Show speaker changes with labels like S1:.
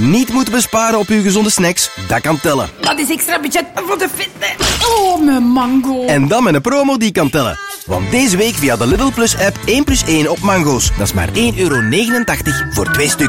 S1: niet moeten besparen op uw gezonde snacks, dat kan tellen.
S2: Dat is extra budget voor de fitness. Oh, mijn mango.
S1: En dan met een promo die kan tellen. Want deze week via de Lidl Plus app 1 + 1 op mango's. Dat is maar €1,89 voor 2 stuks.